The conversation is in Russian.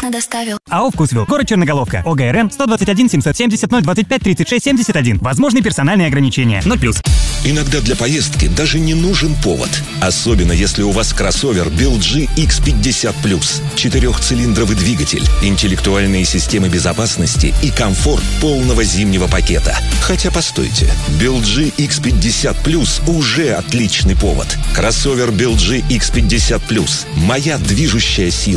бесплатно доставил. АО «Вкусвилл», город Черноголовка, ОГРН 121 770 025 36 71. Возможны персональные ограничения. 0+. Иногда для поездки даже не нужен повод. Особенно если у вас кроссовер BLG X50+. 4-цилиндровый двигатель, интеллектуальные системы безопасности и комфорт полного зимнего пакета. Хотя постойте, BLG X50+ уже отличный повод. Кроссовер BLG X50+. Моя движущая сила.